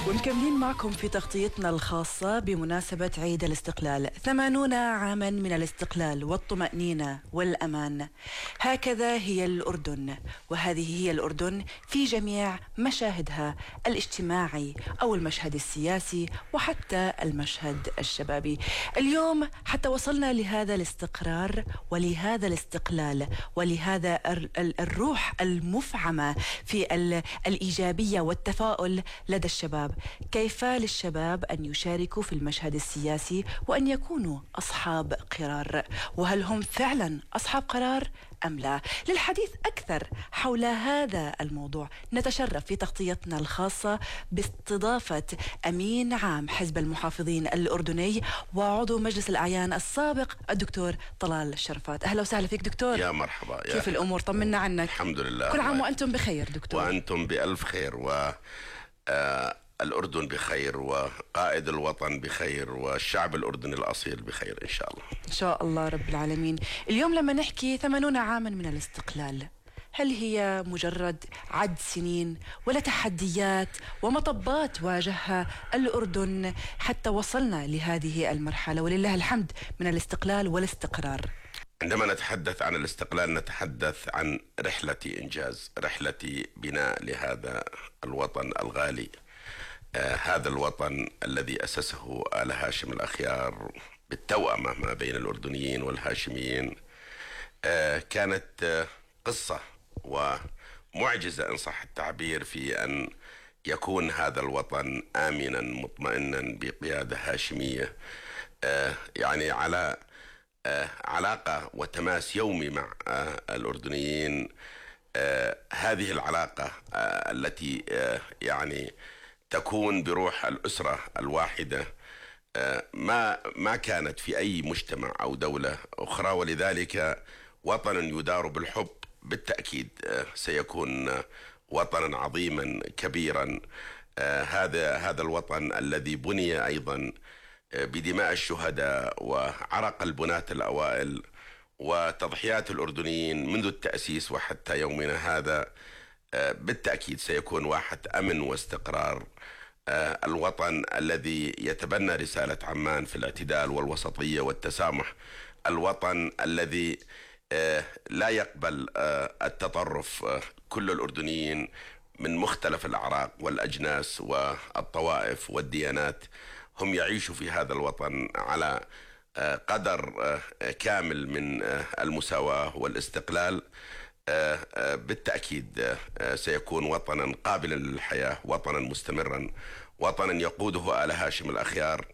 ومكملين معكم في تغطيتنا الخاصة بمناسبة عيد الاستقلال. 80 عاما من الاستقلال والطمأنينة والأمان. هكذا هي الأردن، وهذه هي الأردن في جميع مشاهدها، الاجتماعي أو المشهد السياسي وحتى المشهد الشبابي. اليوم حتى وصلنا لهذا الاستقرار ولهذا الاستقلال ولهذا الروح المفعمة في الإيجابية والتفاؤل لدى الشباب. كيف للشباب أن يشاركوا في المشهد السياسي وأن يكونوا أصحاب قرار؟ وهل هم فعلا أصحاب قرار أم لا؟ للحديث أكثر حول هذا الموضوع نتشرف في تغطيتنا الخاصة باستضافة أمين عام حزب المحافظين الأردني وعضو مجلس الأعيان السابق الدكتور طلال شرفات. أهلا وسهلا فيك دكتور. يا مرحبا. كيف الأمور؟ طمنا عنك. الحمد لله. كل عام وأنتم بخير دكتور. وأنتم بألف خير، الأردن بخير، وقائد الوطن بخير، والشعب الأردني الأصيل بخير إن شاء الله. إن شاء الله رب العالمين. اليوم لما نحكي 80 عاما من الاستقلال، هل هي مجرد عد سنين ولا تحديات ومطبات واجهها الأردن حتى وصلنا لهذه المرحلة ولله الحمد من الاستقلال والاستقرار؟ عندما نتحدث عن الاستقلال نتحدث عن رحلة إنجاز، رحلة بناء لهذا الوطن الغالي، هذا الوطن الذي أسسه آل هاشم الأخيار بالتوأمة ما بين الأردنيين والهاشميين. كانت قصة ومعجزة إن صح التعبير في أن يكون هذا الوطن آمنا مطمئنا بقيادة هاشمية، يعني على علاقة وتماس يومي مع الأردنيين. هذه العلاقة التي يعني تكون بروح الأسرة الواحدة ما كانت في أي مجتمع أو دولة أخرى، ولذلك وطن يدار بالحب بالتأكيد سيكون وطنا عظيما كبيرا. هذا الوطن الذي بني أيضا بدماء الشهداء وعرق البناة الأوائل وتضحيات الأردنيين منذ التأسيس وحتى يومنا هذا، بالتأكيد سيكون واحد أمن واستقرار. الوطن الذي يتبنى رسالة عمان في الاعتدال والوسطية والتسامح، الوطن الذي لا يقبل التطرف. كل الأردنيين من مختلف الأعراق والأجناس والطوائف والديانات هم يعيشوا في هذا الوطن على قدر كامل من المساواة والاستقلال. بالتأكيد سيكون وطنا قابلا للحياة، وطنا مستمرا، وطنا يقوده آل هاشم الأخيار.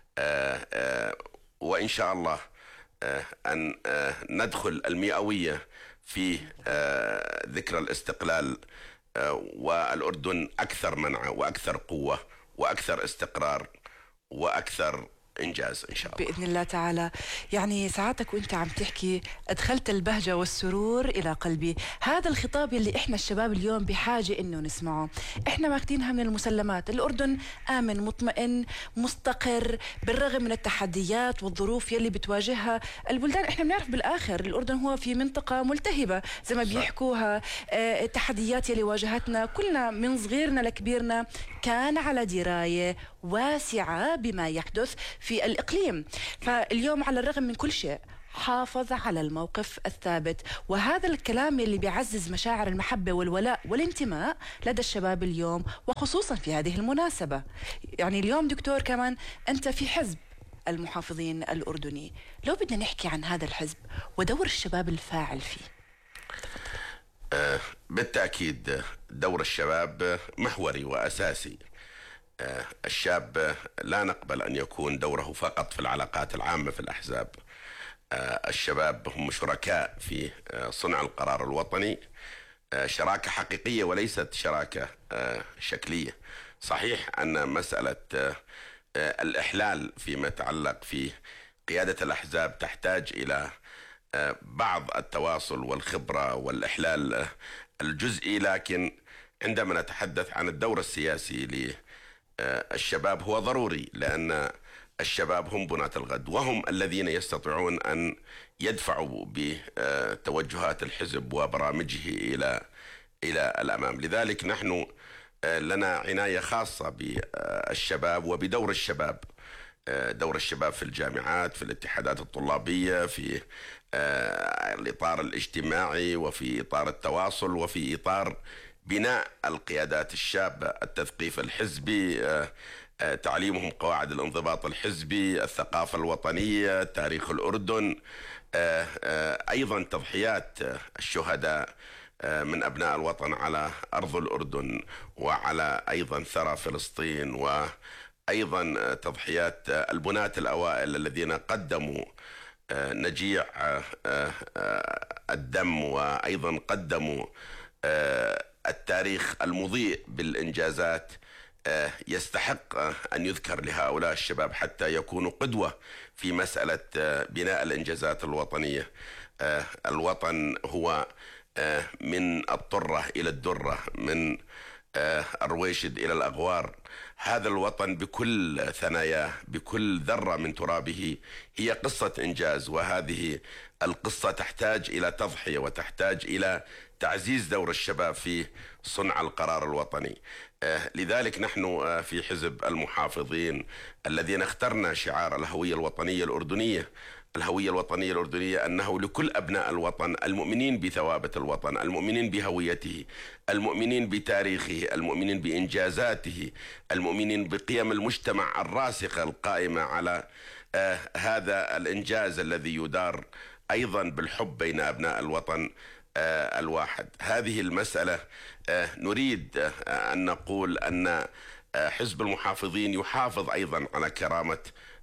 وإن شاء الله أن ندخل المئوية في ذكرى الاستقلال، والأردن أكثر منعة وأكثر قوة وأكثر استقرار وأكثر إنجاز إن شاء الله بإذن الله تعالى. يعني ساعتك وإنت عم تحكي أدخلت البهجة والسرور إلى قلبي. هذا الخطاب اللي إحنا الشباب اليوم بحاجة إنه نسمعه. إحنا ماخدينها من المسلمات. الأردن آمن مطمئن مستقر بالرغم من التحديات والظروف يلي بتواجهها البلدان. إحنا بنعرف بالآخر الأردن هو في منطقة ملتهبة زي ما بيحكوها. التحديات يلي واجهتنا كلنا من صغيرنا لكبيرنا كان على دراية واسعة بما يحدث في الإقليم. فاليوم على الرغم من كل شيء حافظ على الموقف الثابت، وهذا الكلام اللي بيعزز مشاعر المحبة والولاء والانتماء لدى الشباب اليوم، وخصوصا في هذه المناسبة. يعني اليوم دكتور كمان أنت في حزب المحافظين الأردني، لو بدنا نحكي عن هذا الحزب ودور الشباب الفاعل فيه. بالتأكيد دور الشباب محوري وأساسي. الشاب لا نقبل أن يكون دوره فقط في العلاقات العامة في الأحزاب. الشباب هم شركاء في صنع القرار الوطني، شراكة حقيقية وليست شراكة شكلية. صحيح أن مسألة الإحلال فيما يتعلق في قيادة الأحزاب تحتاج إلى بعض التواصل والخبرة والإحلال الجزئي، لكن عندما نتحدث عن الدور السياسي للشباب هو ضروري، لأن الشباب هم بناة الغد، وهم الذين يستطيعون أن يدفعوا بتوجهات الحزب وبرامجه إلى الأمام. لذلك نحن لنا عناية خاصة بالشباب وبدور الشباب، دور الشباب في الجامعات، في الاتحادات الطلابية، في الإطار الاجتماعي، وفي إطار التواصل، وفي إطار بناء القيادات الشابة، التثقيف الحزبي، تعليمهم قواعد الانضباط الحزبي، الثقافة الوطنية، تاريخ الأردن، أيضا تضحيات الشهداء من أبناء الوطن على أرض الأردن وعلى أيضا ثرى فلسطين، وأيضا تضحيات البناة الأوائل الذين قدموا نجيع الدم، وأيضا قدموا التاريخ المضيء بالإنجازات. يستحق أن يذكر لهؤلاء الشباب حتى يكونوا قدوة في مسألة بناء الإنجازات الوطنية. الوطن هو من الطرة إلى الدرة، من الرويشد إلى الأغوار. هذا الوطن بكل ثناياه، بكل ذرة من ترابه، هي قصة إنجاز، وهذه القصة تحتاج إلى تضحية وتحتاج إلى تعزيز دور الشباب في صنع القرار الوطني. لذلك نحن في حزب المحافظين الذين اخترنا شعار الهوية الوطنية الأردنية. الهوية الوطنية الأردنية أنه لكل أبناء الوطن المؤمنين بثوابت الوطن، المؤمنين بهويته، المؤمنين بتاريخه، المؤمنين بإنجازاته، المؤمنين بقيم المجتمع الراسخة القائمة على هذا الإنجاز الذي يدار أيضا بالحب بين أبناء الوطن الواحد. هذه المسألة نريد أن نقول أن حزب المحافظين يحافظ أيضا على كرامة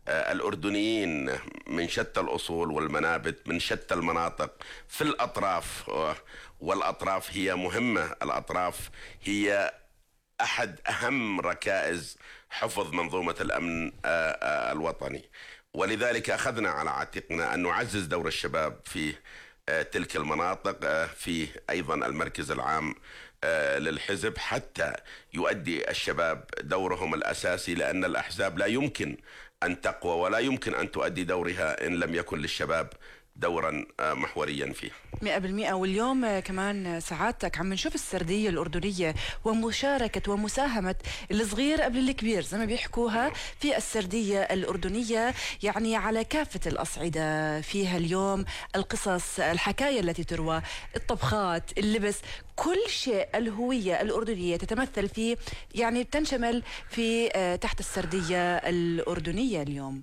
الأردنيين من شتى الأصول والمنابت، من شتى المناطق في الأطراف، والأطراف هي مهمة. الأطراف هي أحد أهم ركائز حفظ منظومة الأمن الوطني، ولذلك أخذنا على عاتقنا أن نعزز دور الشباب في تلك المناطق، في أيضا المركز العام للحزب، حتى يؤدي الشباب دورهم الأساسي، لأن الأحزاب لا يمكن أن تقوى ولا يمكن أن تؤدي دورها إن لم يكن للشباب دورا محوريا فيه 100%. واليوم كمان سعادتك عم نشوف السردية الأردنية ومشاركة ومساهمة الصغير قبل الكبير زي ما بيحكوها في السردية الأردنية، يعني على كافة الأصعدة. فيها اليوم القصص، الحكاية التي تروى، الطبخات، اللبس، كل شيء الهوية الأردنية تتمثل فيه، يعني تنشمل في تحت السردية الأردنية اليوم.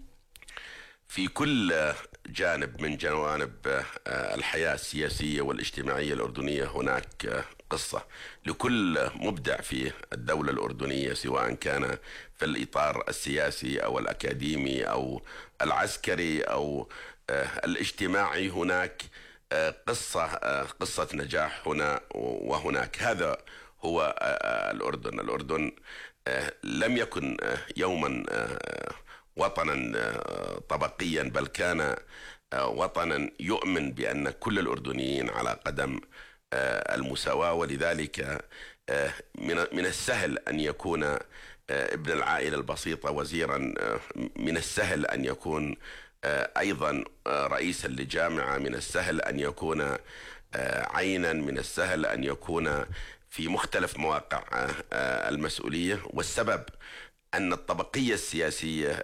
في كل جانب من جوانب الحياة السياسية والاجتماعية الأردنية هناك قصة لكل مبدع في الدولة الأردنية، سواء كان في الإطار السياسي أو الأكاديمي أو العسكري أو الاجتماعي. هناك قصة نجاح هنا وهناك. هذا هو الأردن لم يكن يوما وطنا طبقيا، بل كان وطنا يؤمن بأن كل الأردنيين على قدم المساواة. ولذلك من السهل أن يكون ابن العائلة البسيطة وزيرا، من السهل أن يكون أيضا رئيسا لجامعة، من السهل أن يكون عينا، من السهل أن يكون في مختلف مواقع المسؤولية. والسبب أن الطبقية السياسية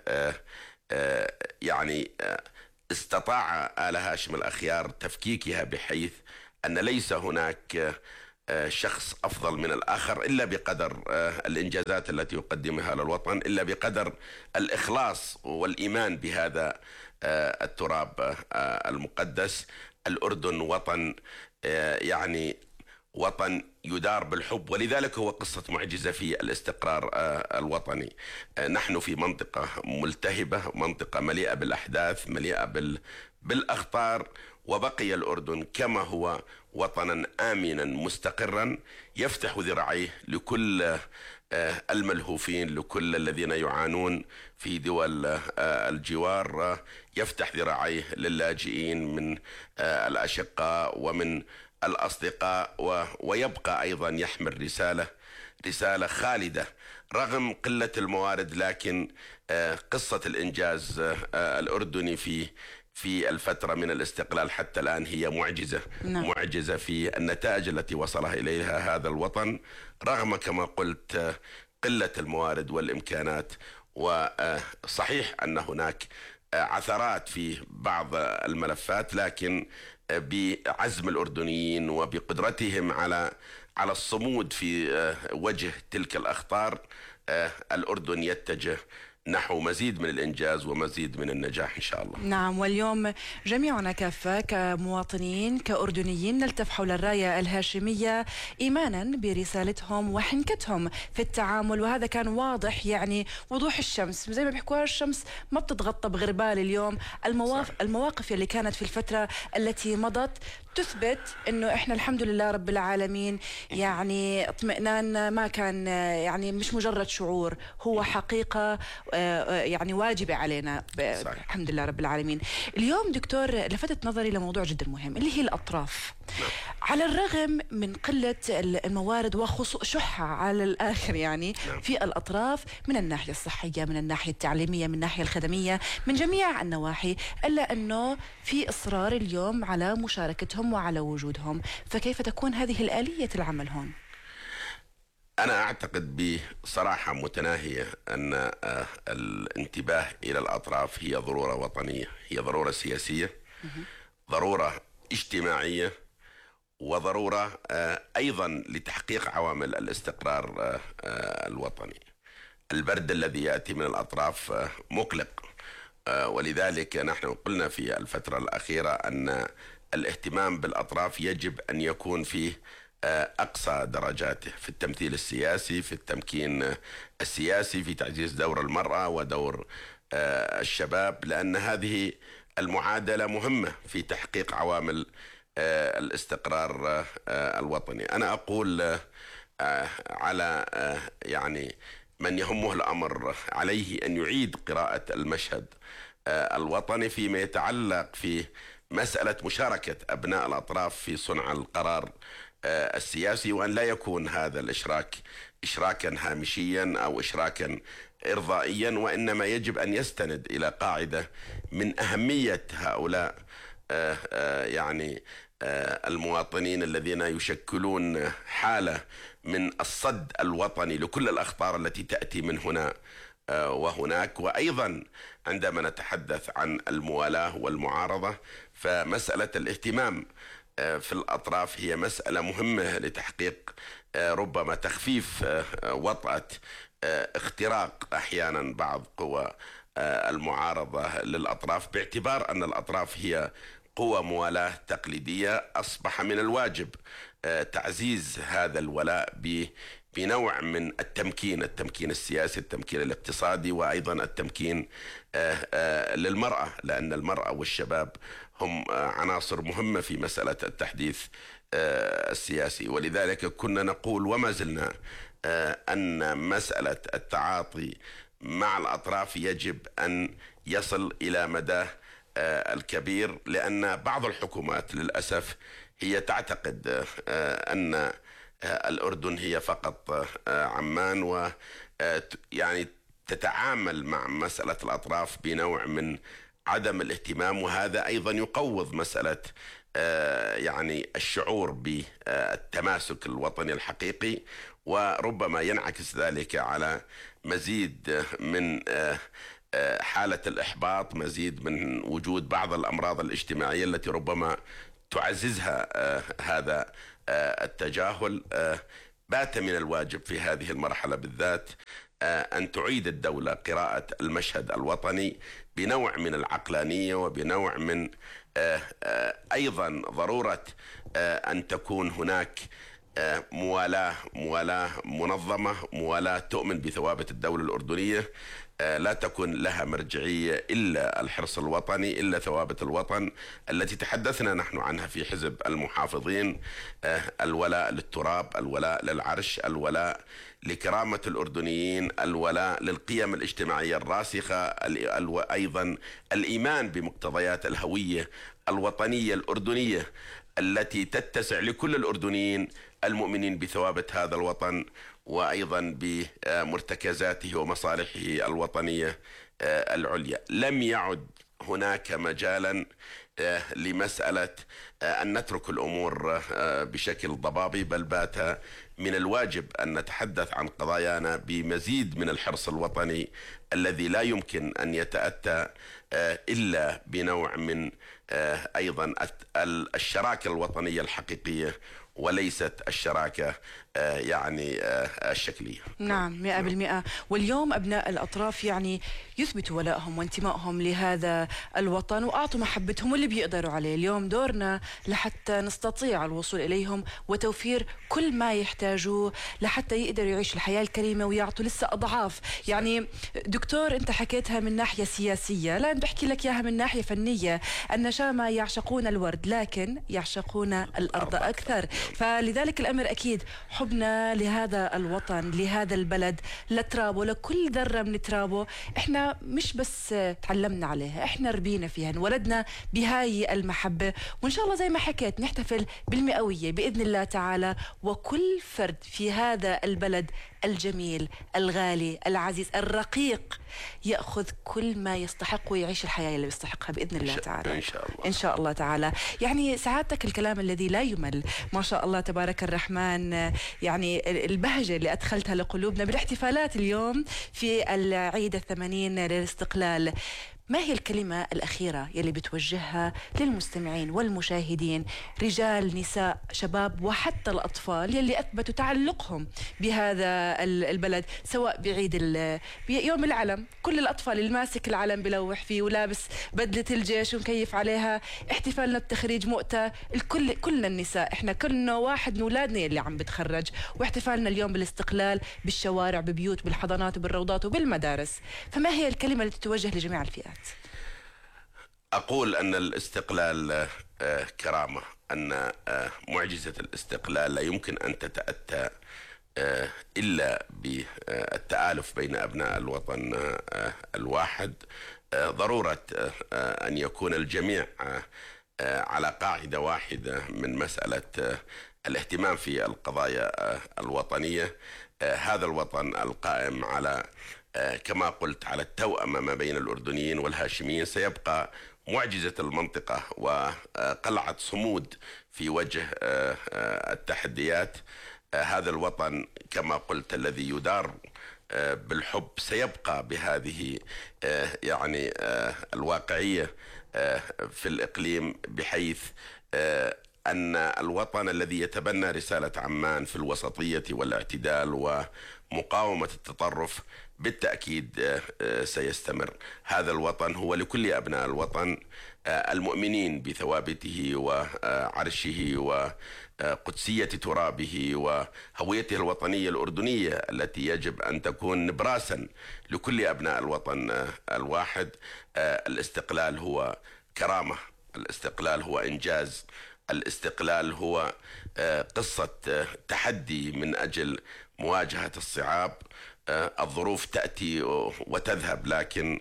يعني استطاع آل هاشم الأخيار تفكيكها، بحيث أن ليس هناك شخص أفضل من الآخر إلا بقدر الإنجازات التي يقدمها للوطن، إلا بقدر الإخلاص والإيمان بهذا التراب المقدس. الأردن وطن يعني وطن يدار بالحب، ولذلك هو قصة معجزة في الاستقرار الوطني. نحن في منطقة ملتهبة، منطقة مليئة بالأحداث، مليئة بالأخطار، وبقي الأردن كما هو وطنا آمنا مستقرا يفتح ذراعيه لكل الملهوفين، لكل الذين يعانون في دول الجوار، يفتح ذراعيه للاجئين من الأشقاء ومن الأصدقاء، ويبقى أيضا يحمل رسالة خالدة رغم قلة الموارد. لكن قصة الإنجاز الأردني في في الفترة من الاستقلال حتى الآن هي معجزة. نعم. معجزة في النتائج التي وصلها إليها هذا الوطن، رغم كما قلت قلة الموارد والإمكانات. وصحيح أن هناك عثرات في بعض الملفات، لكن بعزم الأردنيين وبقدرتهم على الصمود في وجه تلك الأخطار، الأردن يتجه نحو مزيد من الإنجاز ومزيد من النجاح إن شاء الله. نعم، واليوم جميعنا كافة كمواطنين كأردنيين نلتف حول الراية الهاشمية إيمانا برسالتهم وحنكتهم في التعامل، وهذا كان واضح يعني وضوح الشمس. زي ما بيحكوها الشمس ما بتتغطى بغربال اليوم. المواقف اللي كانت في الفترة التي مضت تثبت انه احنا الحمد لله رب العالمين يعني اطمئنان ما كان يعني مش مجرد شعور، هو حقيقة يعني واجبة علينا. الحمد لله رب العالمين. اليوم دكتور لفتت نظري لموضوع جدا مهم اللي هي الأطراف. على الرغم من قلة الموارد وشحها على الآخر يعني في الأطراف، من الناحية الصحية، من الناحية التعليمية، من الناحية الخدمية، من جميع النواحي، إلا أنه في إصرار اليوم على مشاركتهم وعلى وجودهم. فكيف تكون هذه الآلية العمل هون؟ أنا أعتقد بصراحة متناهية أن الانتباه إلى الأطراف هي ضرورة وطنية، هي ضرورة سياسية، ضرورة اجتماعية، وضرورة أيضا لتحقيق عوامل الاستقرار الوطني. البرد الذي يأتي من الأطراف مقلق، ولذلك نحن قلنا في الفترة الأخيرة أن الاهتمام بالأطراف يجب أن يكون فيه أقصى درجاته، في التمثيل السياسي، في التمكين السياسي، في تعزيز دور المرأة ودور الشباب، لأن هذه المعادلة مهمة في تحقيق عوامل الاستقرار الوطني. أنا أقول على يعني من يهمه الأمر عليه أن يعيد قراءة المشهد الوطني فيما يتعلق في مسألة مشاركة أبناء الأطراف في صنع القرار السياسي، وأن لا يكون هذا الإشراك إشراكا هامشيا أو إشراكا إرضائيا، وإنما يجب أن يستند إلى قاعدة من أهمية هؤلاء يعني المواطنين الذين يشكلون حالة من الصد الوطني لكل الأخطار التي تأتي من هنا وهناك. وأيضا عندما نتحدث عن الموالاة والمعارضة، فمسألة الاهتمام في الأطراف هي مسألة مهمة لتحقيق ربما تخفيف وطأة اختراق أحيانا بعض قوى المعارضة للأطراف، باعتبار أن الأطراف هي قوى موالاة تقليدية. أصبح من الواجب تعزيز هذا الولاء بنوع من التمكين السياسي، التمكين الاقتصادي، وأيضا التمكين للمرأة، لأن المرأة والشباب هم عناصر مهمة في مسألة التحديث السياسي. ولذلك كنا نقول وما زلنا أن مسألة التعاطي مع الأطراف يجب أن يصل إلى مداه الكبير، لأن بعض الحكومات للأسف هي تعتقد أن الأردن هي فقط عمان، ويعني تتعامل مع مسألة الأطراف بنوع من عدم الاهتمام، وهذا أيضا يقوض مسألة يعني الشعور بالتماسك الوطني الحقيقي، وربما ينعكس ذلك على مزيد من حالة الإحباط، مزيد من وجود بعض الأمراض الاجتماعية التي ربما تعززها هذا التجاهل. بات من الواجب في هذه المرحلة بالذات أن تعيد الدولة قراءة المشهد الوطني بنوع من العقلانية، وبنوع من أيضا ضرورة أن تكون هناك موالاة منظمة، موالاة تؤمن بثوابت الدولة الأردنية، لا تكون لها مرجعية إلا الحرص الوطني، إلا ثوابت الوطن التي تحدثنا نحن عنها في حزب المحافظين: الولاء للتراب، الولاء للعرش، الولاء لكرامة الأردنيين، الولاء للقيم الاجتماعية الراسخة، أيضا الإيمان بمقتضيات الهوية الوطنية الأردنية التي تتسع لكل الأردنيين المؤمنين بثوابت هذا الوطن، وأيضا بمرتكزاته ومصالحه الوطنية العليا. لم يعد هناك مجالا لمسألة أن نترك الأمور بشكل ضبابي، بل بات من الواجب أن نتحدث عن قضايانا بمزيد من الحرص الوطني الذي لا يمكن أن يتأتى إلا بنوع من أيضا الشراكة الوطنية الحقيقية، وليست الشراكة يعني الشكلية. نعم 100%. واليوم أبناء الأطراف يعني يثبتوا ولائهم وانتمائهم لهذا الوطن وأعطوا محبتهم واللي بيقدروا عليه. اليوم دورنا لحتى نستطيع الوصول إليهم وتوفير كل ما يحتاجوه لحتى يقدروا يعيشوا الحياة الكريمة ويعطوا لسه أضعاف. يعني دكتور أنت حكيتها من ناحية سياسية، لا بحكي لك إياها من ناحية فنية. النشامة يعشقون الورد لكن يعشقون الأرض أكثر. فلذلك الأمر أكيد حبنا لهذا الوطن، لهذا البلد، لترابه، لكل ذرة من ترابه. احنا مش بس تعلمنا عليها، احنا ربينا فيها، انولدنا بهاي المحبة. وإن شاء الله زي ما حكيت نحتفل بالمئوية بإذن الله تعالى، وكل فرد في هذا البلد الجميل الغالي العزيز الرقيق يأخذ كل ما يستحق ويعيش الحياة اللي يستحقها بإذن الله تعالى. إن شاء الله. إن شاء الله تعالى. يعني سعادتك الكلام الذي لا يمل، ما شاء الله تبارك الرحمن. يعني البهجة اللي أدخلتها لقلوبنا بالاحتفالات اليوم في العيد 80 للاستقلال. ما هي الكلمة الأخيرة يلي بتوجهها للمستمعين والمشاهدين، رجال نساء شباب وحتى الأطفال يلي أثبتوا تعلقهم بهذا البلد، سواء بعيد بيوم العلم، كل الأطفال اللي ماسك العلم بلوح فيه ولابس بدلة الجيش ومكيف عليها، احتفالنا بتخريج مؤتة، كلنا النساء، احنا كلنا واحد من أولادنا يلي عم بتخرج، واحتفالنا اليوم بالاستقلال بالشوارع ببيوت بالحضانات وبالروضات وبالمدارس. فما هي الكلمة التي تتوجه لجميع الفئات؟ أقول أن الاستقلال كرامة، أن معجزة الاستقلال لا يمكن أن تتأتى إلا بالتآلف بين أبناء الوطن الواحد. ضرورة أن يكون الجميع على قاعدة واحدة من مسألة الاهتمام في القضايا الوطنية. هذا الوطن القائم على كما قلت على التوأمة ما بين الأردنيين والهاشميين سيبقى معجزة المنطقة وقلعة صمود في وجه التحديات. هذا الوطن كما قلت الذي يدار بالحب سيبقى بهذه يعني الواقعية في الإقليم، بحيث أن الوطن الذي يتبنى رسالة عمان في الوسطية والاعتدال ومقاومة التطرف بالتأكيد سيستمر. هذا الوطن هو لكل أبناء الوطن المؤمنين بثوابته وعرشه وقدسية ترابه وهويته الوطنية الأردنية التي يجب أن تكون نبراسا لكل أبناء الوطن الواحد. الاستقلال هو كرامة، الاستقلال هو إنجاز، الاستقلال هو قصة تحدي من أجل مواجهة الصعاب. الظروف تأتي وتذهب، لكن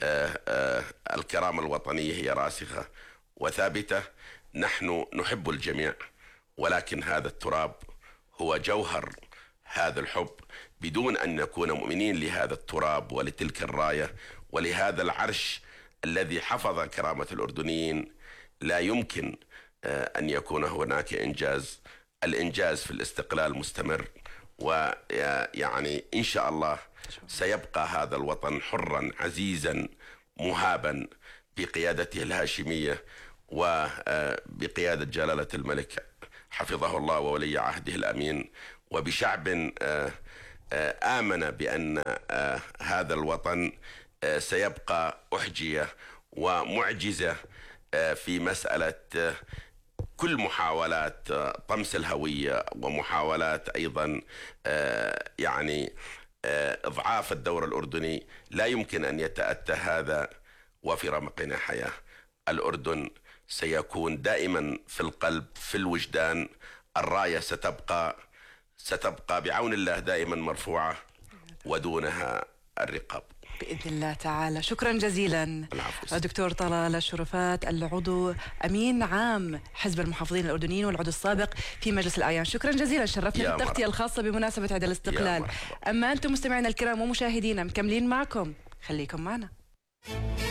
الكرامة الوطنية هي راسخة وثابتة. نحن نحب الجميع، ولكن هذا التراب هو جوهر هذا الحب. بدون أن نكون مؤمنين لهذا التراب ولتلك الراية ولهذا العرش الذي حفظ كرامة الأردنيين لا يمكن أن يكون هناك إنجاز. الإنجاز في الاستقلال مستمر، ويعني إن شاء الله سيبقى هذا الوطن حرا عزيزا مهابا بقيادته الهاشمية وبقيادة جلالة الملك حفظه الله وولي عهده الأمين، وبشعب آمن بأن هذا الوطن سيبقى أحجية ومعجزة في مسألة كل محاولات طمس الهوية ومحاولات أيضا يعني إضعاف الدور الأردني. لا يمكن أن يتأتى هذا وفي رمقنا حياة. الأردن سيكون دائما في القلب في الوجدان. الراية ستبقى بعون الله دائما مرفوعة ودونها الرقاب بإذن الله تعالى. شكرا جزيلا دكتور طلال شرفات، العضو أمين عام حزب المحافظين الأردنيين والعضو السابق في مجلس الأعيان. شكرا جزيلا، شرفتنا في التغطية الخاصة بمناسبة عيد الاستقلال. أما أنتم مستمعينا الكرام ومشاهدينا مكملين معكم، خليكم معنا.